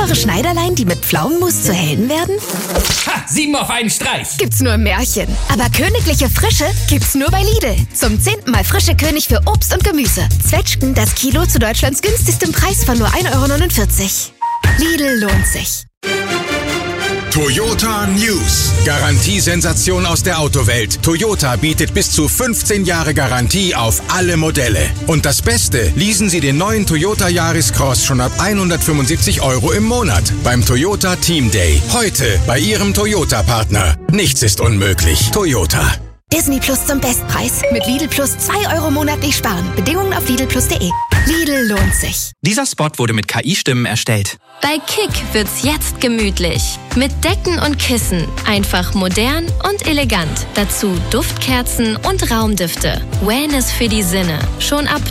Essbare Schneiderlein, die mit Pflaumenmus zu Helden werden? Ha! 7 auf einen Streich! Gibt's nur im Märchen. Aber königliche Frische gibt's nur bei Lidl. Zum 10. Mal frische König für Obst und Gemüse. Zwetschgen das Kilo zu Deutschlands günstigstem Preis von nur 1,49 €. Lidl lohnt sich. Toyota News. Garantiesensation aus der Autowelt. Toyota bietet bis zu 15 Jahre Garantie auf alle Modelle. Und das Beste, leasen Sie den neuen Toyota Yaris Cross schon ab 175 € im Monat beim Toyota Team Day. Heute bei Ihrem Toyota-Partner. Nichts ist unmöglich. Toyota. Disney Plus zum Bestpreis. Mit Lidl Plus 2 € monatlich sparen. Bedingungen auf lidlplus.de. Lidl lohnt sich. Dieser Spot wurde mit KI-Stimmen erstellt. Bei Kick wird's jetzt gemütlich. Mit Decken und Kissen. Einfach modern und elegant. Dazu Duftkerzen und Raumdüfte. Wellness für die Sinne. Schon ab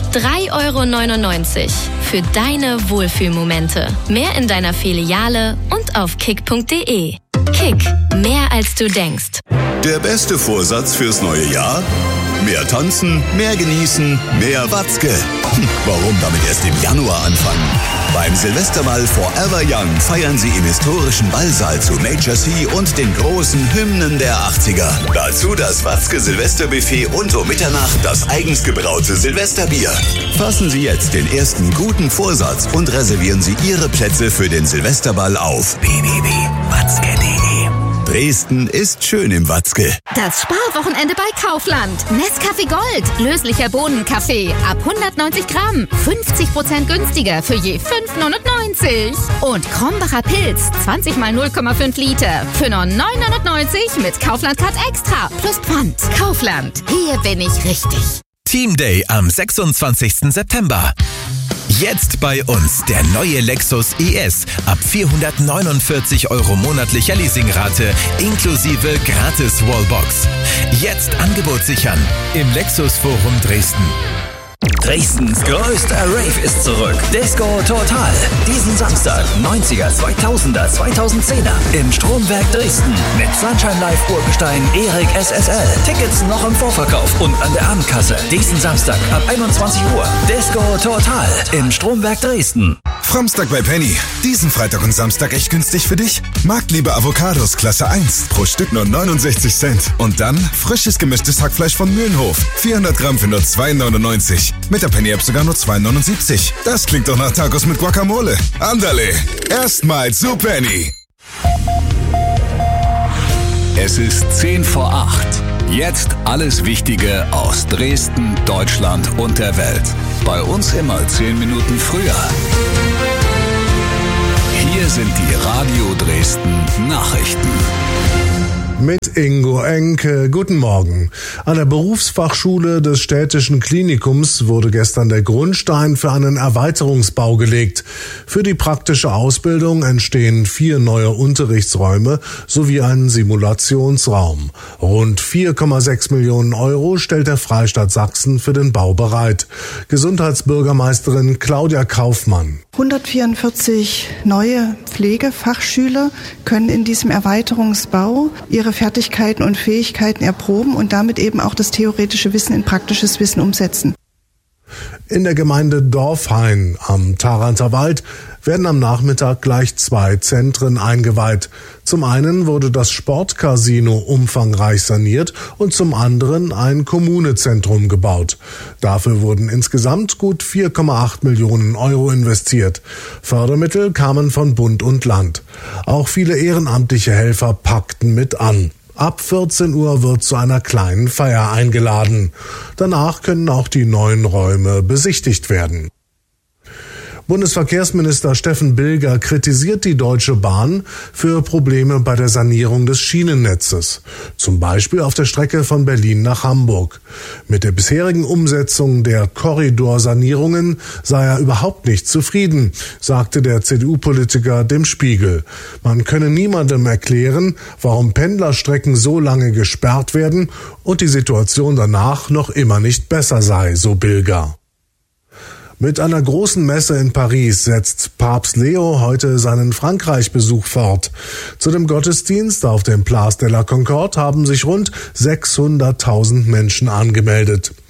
3,99 € für deine Wohlfühlmomente. Mehr in deiner Filiale und auf kick.de. Kick. Mehr als du denkst. Der beste Vorsatz fürs neue Jahr? Mehr tanzen, mehr genießen, mehr Watzke. Warum damit erst im Januar anfangen? Beim Silvesterball Forever Young feiern Sie im historischen Ballsaal zu Major C und den großen Hymnen der 80er. Dazu das Watzke Silvesterbuffet und um Mitternacht das eigens gebraute Silvesterbier. Fassen Sie jetzt den ersten guten Vorsatz und reservieren Sie Ihre Plätze für den Silvesterball auf www.watzke.de. Dresden ist schön im Watzke. Das Sparwochenende bei Kaufland. Nescafé Gold. Löslicher Bohnenkaffee. Ab 190 Gramm. 50% günstiger für je 5,99 €. Und Krombacher Pilz. 20 mal 0,5 Liter. Für nur 9,99 € mit Kaufland-Card Extra. Plus Pfand. Kaufland. Hier bin ich richtig. Team Day am 26. September. Jetzt bei uns der neue Lexus ES ab 449 € monatlicher Leasingrate inklusive gratis Wallbox. Jetzt Angebot sichern im Lexus Forum Dresden. Dresdens größter Rave ist zurück. Disco Total. Diesen Samstag 90er, 2000er, 2010er im Stromwerk Dresden mit Sunshine Live Urgestein, Erik SSL. Tickets noch im Vorverkauf und an der Abendkasse. Diesen Samstag ab 21 Uhr. Disco Total im Stromwerk Dresden. Framstag bei Penny. Diesen Freitag und Samstag echt günstig für dich? Marktliebe Avocados Klasse 1. Pro Stück nur 69 Cent. Und dann frisches gemischtes Hackfleisch von Mühlenhof. 400 Gramm für nur 2,99. Mit der Penny-App sogar nur 2,79. Das klingt doch nach Tacos mit Guacamole. Andale, erstmals zu Penny. Es ist 10 vor 8. Jetzt alles Wichtige aus Dresden, Deutschland und der Welt. Bei uns immer 10 Minuten früher. Hier sind die Radio Dresden Nachrichten. Mit Ingo Enke. Guten Morgen. An der Berufsfachschule des Städtischen Klinikums wurde gestern der Grundstein für einen Erweiterungsbau gelegt. Für die praktische Ausbildung entstehen 4 neue Unterrichtsräume sowie ein Simulationsraum. Rund 4,6 Millionen € stellt der Freistaat Sachsen für den Bau bereit. Gesundheitsbürgermeisterin Claudia Kaufmann. 144 neue Pflegefachschüler können in diesem Erweiterungsbau ihre Fertigkeiten und Fähigkeiten erproben und damit eben auch das theoretische Wissen in praktisches Wissen umsetzen. In der Gemeinde Dorfhain am Tharanter Wald werden am Nachmittag gleich 2 Zentren eingeweiht. Zum einen wurde das Sportcasino umfangreich saniert und zum anderen ein Kommunezentrum gebaut. Dafür wurden insgesamt gut 4,8 Millionen € investiert. Fördermittel kamen von Bund und Land. Auch viele ehrenamtliche Helfer packten mit an. Ab 14 Uhr wird zu einer kleinen Feier eingeladen. Danach können auch die neuen Räume besichtigt werden. Bundesverkehrsminister Steffen Bilger kritisiert die Deutsche Bahn für Probleme bei der Sanierung des Schienennetzes. Zum Beispiel auf der Strecke von Berlin nach Hamburg. Mit der bisherigen Umsetzung der Korridorsanierungen sei er überhaupt nicht zufrieden, sagte der CDU-Politiker dem Spiegel. Man könne niemandem erklären, warum Pendlerstrecken so lange gesperrt werden und die Situation danach noch immer nicht besser sei, so Bilger. Mit einer großen Messe in Paris setzt Papst Leo heute seinen Frankreich-Besuch fort. Zu dem Gottesdienst auf dem Place de la Concorde haben sich rund 600.000 Menschen angemeldet.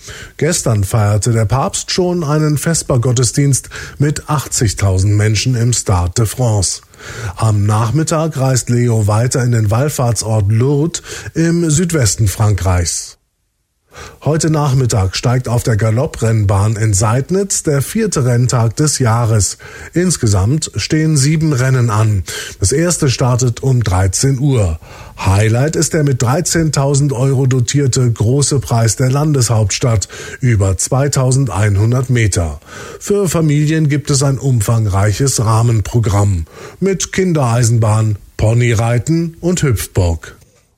Gestern feierte der Papst schon einen Vespergottesdienst mit 80.000 Menschen im Stade de France. Am Nachmittag reist Leo weiter in den Wallfahrtsort Lourdes im Südwesten Frankreichs. Heute Nachmittag steigt auf der Galopprennbahn in Seidnitz der 4. Renntag des Jahres. Insgesamt stehen 7 Rennen an. Das erste startet um 13 Uhr. Highlight ist der mit 13.000 € dotierte Große Preis der Landeshauptstadt über 2.100 Meter. Für Familien gibt es ein umfangreiches Rahmenprogramm mit Kindereisenbahn, Ponyreiten und Hüpfburg.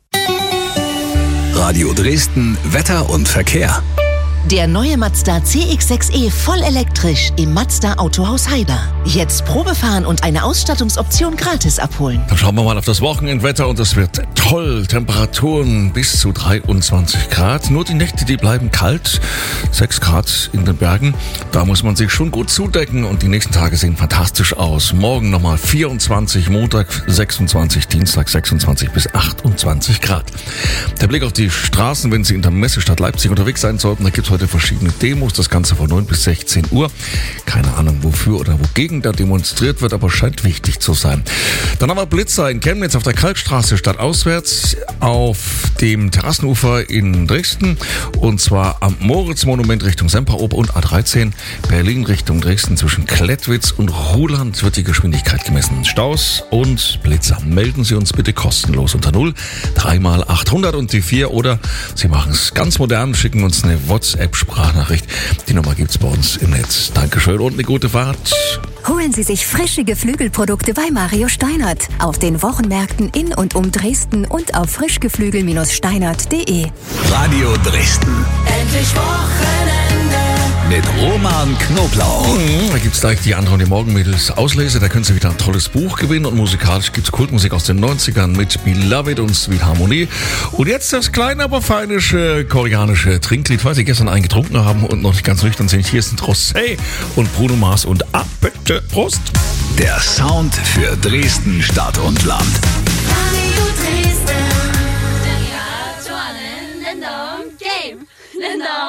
Radio Dresden, Wetter und Verkehr. Der neue Mazda CX-6e voll elektrisch im Mazda Autohaus Heiber. Jetzt Probefahren und eine Ausstattungsoption gratis abholen. Dann schauen wir mal auf das Wochenendwetter und es wird toll. Temperaturen bis zu 23 Grad. Nur die Nächte, die bleiben kalt. 6 Grad in den Bergen. Da muss man sich schon gut zudecken und die nächsten Tage sehen fantastisch aus. Morgen nochmal 24, Montag 26, Dienstag 26 bis 28 Grad. Der Blick auf die Straßen, wenn Sie in der Messestadt Leipzig unterwegs sein sollten, da gibt es heute verschiedene Demos, das Ganze von 9 bis 16 Uhr. Keine Ahnung, wofür oder wogegen da demonstriert wird, aber scheint wichtig zu sein. Dann haben wir Blitzer in Chemnitz auf der Kalkstraße stadtauswärts, auf dem Terrassenufer in Dresden und zwar am Moritz-Monument Richtung Semperoper und A13 Berlin Richtung Dresden zwischen Klettwitz und Ruhland wird die Geschwindigkeit gemessen. Staus und Blitzer. Melden Sie uns bitte kostenlos unter 0 3x800 und die 4 oder Sie machen es ganz modern, schicken uns eine WhatsApp-Sprachnachricht. Die Nummer gibt's bei uns im Netz. Dankeschön und eine gute Fahrt. Holen Sie sich frische Geflügelprodukte bei Mario Steinert. Auf den Wochenmärkten in und um Dresden und auf frischgeflügel-steinert.de. Radio Dresden. Endlich Wochenende. Mit Roman Knoblauch. Da gibt's gleich die Andere und die Morgenmädels Auslese. Da können Sie wieder ein tolles Buch gewinnen. Und musikalisch gibt's Kultmusik aus den 90ern mit Beloved und Sweet Harmony. Und jetzt das kleine, aber feine koreanische Trinklied, weil Sie gestern einen getrunken haben und noch nicht ganz nüchtern sind. Hier sind Rosé und Bruno Mars und Bitte, Prost. Der Sound für Dresden, Stadt und Land. Radio Dresden. Der aktuellen Länder und Game. Länder